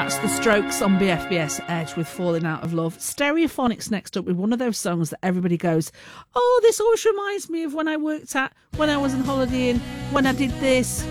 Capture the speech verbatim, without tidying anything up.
That's The Strokes on B F B S Edge with Falling Out of Love. Stereophonics next up with one of those songs that everybody goes, oh, this always reminds me of when I worked at, when I was on holiday and when I did this.